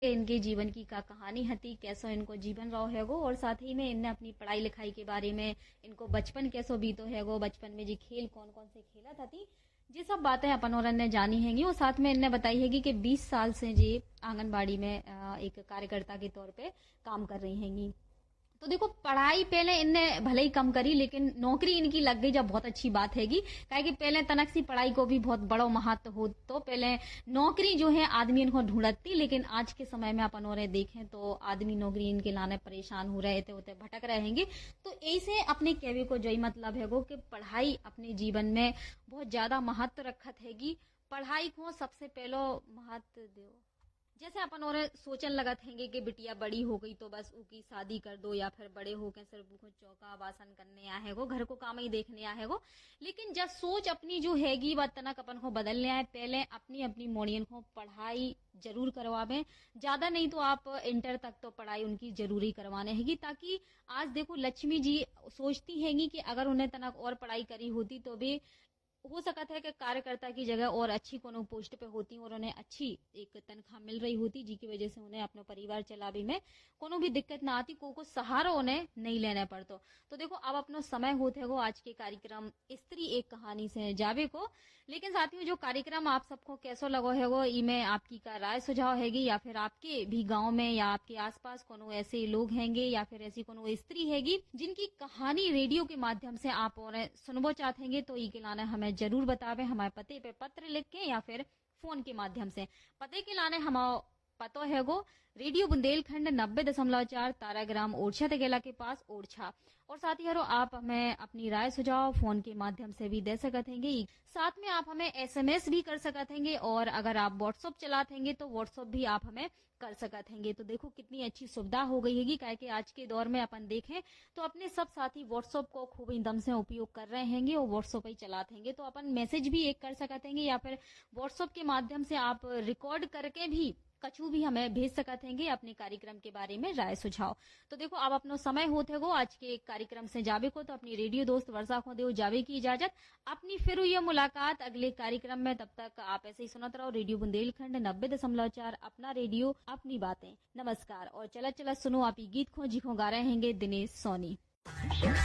इनके जीवन की का कहानी हती, कैसो इनको जीवन रहो हैगो, और साथ ही में इनने अपनी पढ़ाई लिखाई के बारे में, इनको बचपन कैसो बीतो हैगो, बचपन में जी खेल कौन कौन से खेला था थी, ये सब बातें अपन और ने जानी हैंगी। और साथ में इनने बताई हैगी कि 20 साल से जी आंगनबाड़ी में एक कार्यकर्ता के तौर पे काम कर रही हैंगी। तो देखो, पढ़ाई पहले इनने भले ही कम करी, लेकिन नौकरी इनकी लग गई जब बहुत अच्छी बात हैगी। काहे कि पहले तनक सी पढ़ाई को भी बहुत बड़ो महत्व हो, तो पहले नौकरी जो है आदमी इनको ढूंढती, लेकिन आज के समय में अपन और देखें तो आदमी नौकरी इनके लाने परेशान हो रहे थे, होते भटक रहेंगे। तो ऐसे अपने कहवे को जो ही मतलब है वो कि पढ़ाई अपने जीवन में बहुत ज्यादा महत्व रखत हैगी। पढ़ाई को सबसे पहलो महत्व दो। जैसे अपन और सोचन लगत हैंगे कि बिटिया बड़ी हो गई तो बस उसकी शादी कर दो, या फिर बड़े होकर सिर्फ उसको चौका बासन करने आए हो, घर को काम ही देखने आए हो। लेकिन जब सोच अपनी जो हैगी वह तनक अपन को बदलने आए, पहले अपनी अपनी मोड़ियन को पढ़ाई जरूर करवावे। ज्यादा नहीं तो आप इंटर तक तो पढ़ाई उनकी जरूरी करवाने हैगी, ताकि आज देखो लक्ष्मी जी सोचती हैंगी कि अगर उन्हें तनक और पढ़ाई करी होती तो भी हो सकता है कि कार्यकर्ता की जगह और अच्छी कोनो पोस्ट पे होती और उन्हें अच्छी एक तनख्वाह मिल रही होती, जिसकी वजह से उन्हें अपना परिवार चलावे में कोनो भी दिक्कत ना आती, को सहारा उन्हें नहीं लेना पड़तो। तो देखो, अब अपनो समय होते हो आज के कार्यक्रम स्त्री एक कहानी से जावे को। लेकिन साथियों, जो कार्यक्रम आप सबको कैसो लगो है वो इमें आपकी का राय सुझाव हैगी, या फिर आपके भी गांव में या आपके आसपास कोनो ऐसे लोग हैंगे या फिर ऐसी कोनो स्त्री हैगी जिनकी कहानी रेडियो के माध्यम से आप और सुनबो चाहते हैंगे, तो ई के लाने हमें जरूर बतावे। हमारे पते पे पत्र लिख के या फिर फोन के माध्यम से। पते के लाने हमारा पतो है गो रेडियो बुंदेलखंड 90.4 ताराग्राम ओरछा तेगेला के पास ओरछा। और साथ ही आप हमें अपनी राय सुझाव फोन के माध्यम से भी दे सकते हैं। साथ में आप हमें SMS भी कर सकते हैं, और अगर आप व्हाट्सएप चलाते हैं तो व्हाट्सएप भी आप हमें कर सकते हैं। तो देखो कितनी अच्छी सुविधा हो गई है, काहे कि आज के दौर में अपन देखें तो अपने सब साथी व्हाट्सएप को खूब दम से उपयोग कर रहे हैं और व्हाट्सएप ही चलाते हैं। तो अपन मैसेज भी एक कर सकते हैं, या फिर व्हाट्सएप के माध्यम से आप रिकॉर्ड करके भी कछु भी हमें भेज सकते हैं अपने कार्यक्रम के बारे में राय सुझाव। तो देखो, अब अपनो समय होते गो आज के कार्यक्रम से जावे को, तो अपनी रेडियो दोस्त वर्षा को दो जावे की इजाजत। अपनी फिर हुई मुलाकात अगले कार्यक्रम में, तब तक आप ऐसे ही सुनते रहो रेडियो बुंदेलखंड 90.4, अपना रेडियो अपनी बातें। नमस्कार। और चला चला सुनो आप गीत खो जिखो गा रहे हैं दिनेश सोनी।